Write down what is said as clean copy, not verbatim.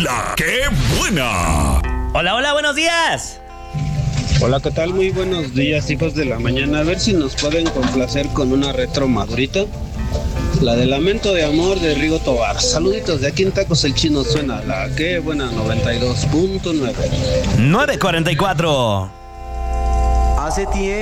La que buena. Hola, hola, buenos días. Hola, ¿qué tal? Muy buenos días, hijos de la mañana. A ver si nos pueden complacer con una retro madurita. La de Lamento de Amor de Rigo Tobar. Saluditos, de aquí en Tacos el Chino suena la que buena 92.9. 9:44. Hace tiempo